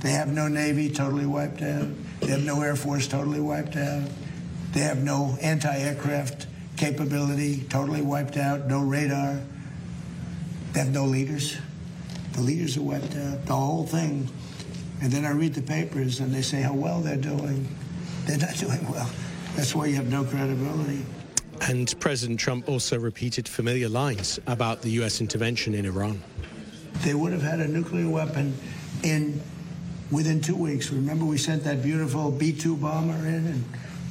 They have no Navy, totally wiped out. They have no Air Force, totally wiped out. They have no anti-aircraft capability, totally wiped out. No radar. They have no leaders. The leaders are wiped out, the whole thing. And then I read the papers and they say how well they're doing. They're not doing well. That's why you have no credibility. And President Trump also repeated familiar lines about the U.S. intervention in Iran. They would have had a nuclear weapon within 2 weeks. Remember, we sent that beautiful B-2 bomber in, and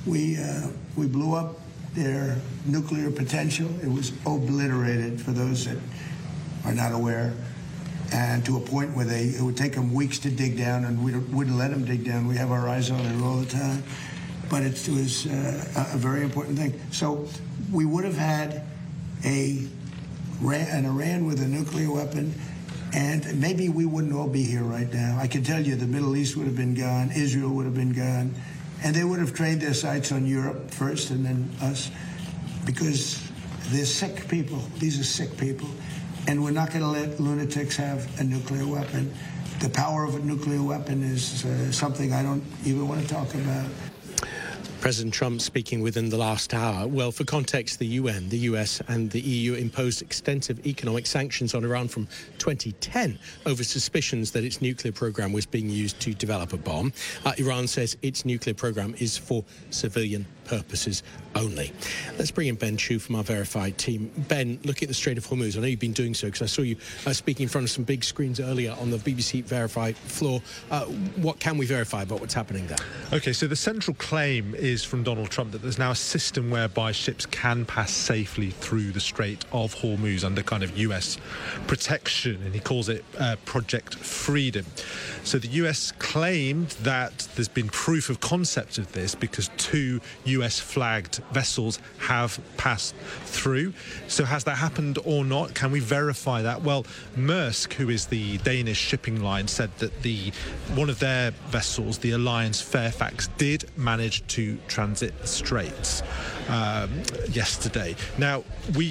we blew up their nuclear potential. It was obliterated, for those that are not aware, and to a point where it would take them weeks to dig down, and we wouldn't let them dig down. We have our eyes on it all the time. But it was a very important thing. So we would have had an Iran with a nuclear weapon, and maybe we wouldn't all be here right now. I can tell you the Middle East would have been gone, Israel would have been gone, and they would have trained their sights on Europe first and then us, because they're sick people. These are sick people. And we're not going to let lunatics have a nuclear weapon. The power of a nuclear weapon is something I don't even want to talk about. President Trump speaking within the last hour. Well, for context, the UN, the US and the EU imposed extensive economic sanctions on Iran from 2010 over suspicions that its nuclear program was being used to develop a bomb. Iran says its nuclear program is for civilian purposes only. Let's bring in Ben Chu from our Verified team. Ben, look at the Strait of Hormuz. I know you've been doing so because I saw you speaking in front of some big screens earlier on the BBC Verified floor. What can we verify about what's happening there? OK, so the central claim is from Donald Trump that there's now a system whereby ships can pass safely through the Strait of Hormuz under kind of US protection, and he calls it Project Freedom. So the US claimed that there's been proof of concept of this because 2 US-flagged vessels have passed through. So has that happened or not? Can we verify that? Well, Maersk, who is the Danish shipping line, said that one of their vessels, the Alliance Fairfax, did manage to transit the straits yesterday. Now,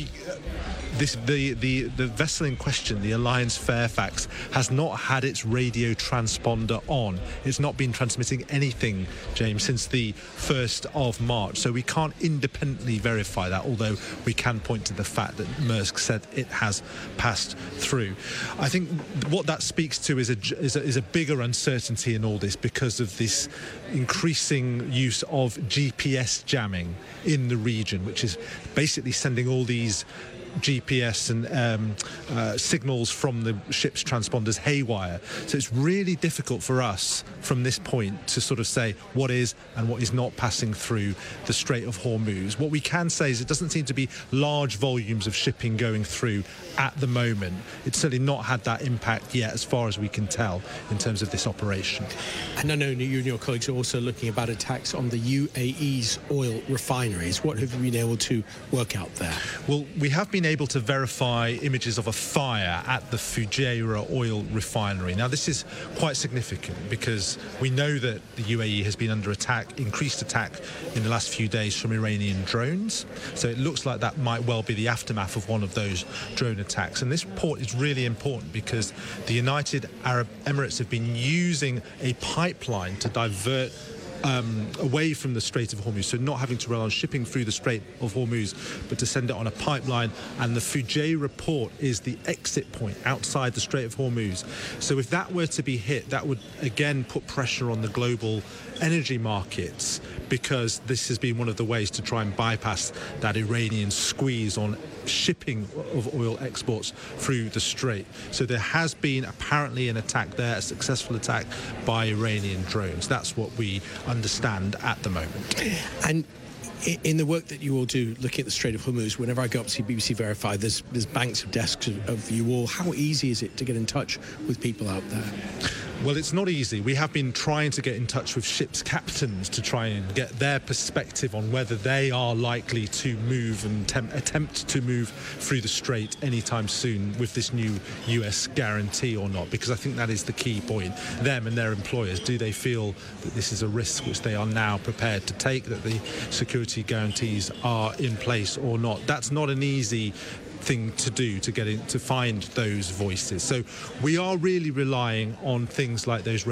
the vessel in question, the Alliance Fairfax, has not had its radio transponder on. It's not been transmitting anything, James, since the 1st of March. So we can't independently verify that, although we can point to the fact that Maersk said it has passed through. I think what that speaks to is a bigger uncertainty in all this because of this increasing use of GPS jamming in the region, which is basically sending all these GPS and signals from the ship's transponders haywire. So it's really difficult for us from this point to sort of say what is and what is not passing through the Strait of Hormuz. What we can say is it doesn't seem to be large volumes of shipping going through at the moment. It's certainly not had that impact yet, as far as we can tell, in terms of this operation. And I know you and your colleagues are also looking about attacks on the UAE's oil refineries. What have you been able to work out there? Well, we have been able to verify images of a fire at the Fujairah oil refinery. Now, this is quite significant because we know that the UAE has been under attack, increased attack in the last few days from Iranian drones. So it looks like that might well be the aftermath of one of those drone attacks. And this report is really important because the United Arab Emirates have been using a pipeline to divert away from the Strait of Hormuz, so not having to rely on shipping through the Strait of Hormuz, but to send it on a pipeline. And the Fujairah port is the exit point outside the Strait of Hormuz. So if that were to be hit, that would again put pressure on the global energy markets, because this has been one of the ways to try and bypass that Iranian squeeze on shipping of oil exports through the Strait. So there has been apparently an attack there, a successful attack by Iranian drones. That's what we understand at the moment. And in the work that you all do, looking at the Strait of Hormuz, whenever I go up to see BBC Verified, there's banks of desks of you all. How easy is it to get in touch with people out there? Well, it's not easy. We have been trying to get in touch with ships' captains to try and get their perspective on whether they are likely to move and attempt to move through the Strait anytime soon with this new US guarantee or not, because I think that is the key point. Them and their employers, do they feel that this is a risk which they are now prepared to take, that the security guarantees are in place or not? That's not an easy thing to do, to get in, to find those voices. So we are really relying on things like those